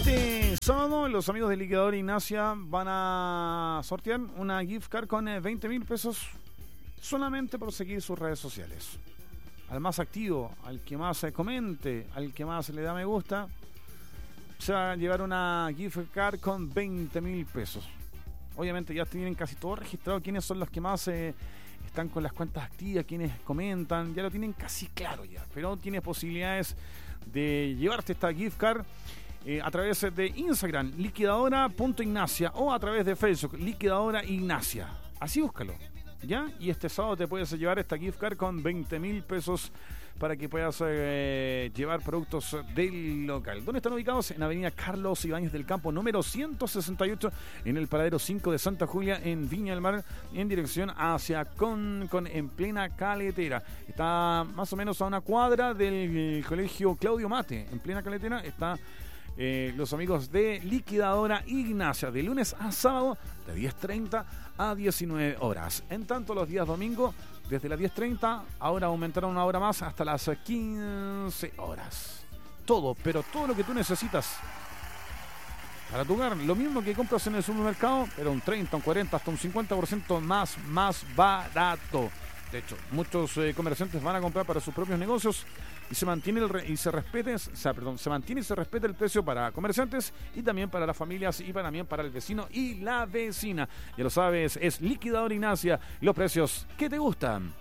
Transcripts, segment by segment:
Este sábado los amigos de Liquidadora Ignacia van a sortear una gift card con 20.000 pesos solamente por seguir sus redes sociales. Al más activo, al que más comente, al que más le da me gusta, se va a llevar una gift card con 20.000 pesos. Obviamente ya tienen casi todo registrado quiénes son los que más están con las cuentas activas, quienes comentan, ya lo tienen casi claro ya, pero tienes posibilidades de llevarte esta gift card a través de Instagram, liquidadora.ignacia, o a través de Facebook, Liquidadora Ignacia. Así búscalo, ¿ya? Y este sábado te puedes llevar esta gift card con 20.000 pesos para que puedas llevar productos del local. ¿Dónde están ubicados? En Avenida Carlos Ibáñez del Campo, número 168, en el paradero 5 de Santa Julia, en Viña del Mar, en dirección hacia en plena Caletera. Está más o menos a una cuadra del colegio Claudio Mate. En plena Caletera está los amigos de Liquidadora Ignacia, de lunes a sábado, de 10:30 a 19 horas. En tanto, los días domingo, desde las 10:30, ahora aumentaron una hora más hasta las 15 horas. Todo, pero todo lo que tú necesitas para tu hogar, lo mismo que compras en el supermercado, pero un 30, un 40, hasta un 50% más barato. De hecho, muchos comerciantes van a comprar para sus propios negocios y se mantiene se mantiene y se respeta el precio para comerciantes y también para las familias y también para el vecino y la vecina. Ya lo sabes, es Liquidadora Ignacia, los precios que te gustan.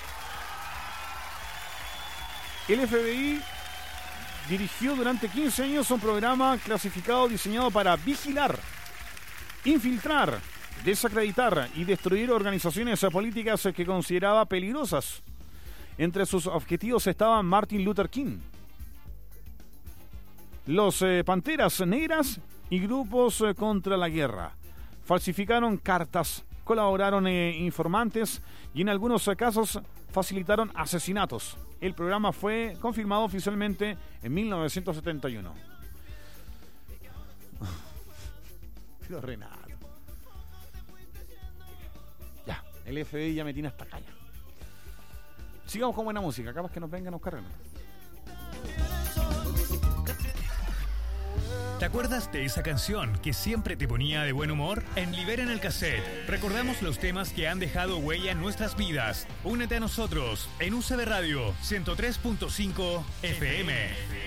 El FBI dirigió durante 15 años un programa clasificado diseñado para vigilar, infiltrar, desacreditar y destruir organizaciones políticas que consideraba peligrosas. Entre sus objetivos estaban Martin Luther King, los Panteras Negras y grupos contra la guerra. Falsificaron cartas, colaboraron informantes y en algunos casos facilitaron asesinatos. El programa fue confirmado oficialmente en 1971. Pero Renato, ya, el FBI ya me tiene hasta acá. Sigamos con buena música, capaz que nos vengan a buscar. ¿Te acuerdas de esa canción que siempre te ponía de buen humor? En Liberen el Cassette recordamos los temas que han dejado huella en nuestras vidas. Únete a nosotros en UCB Radio 103.5 FM.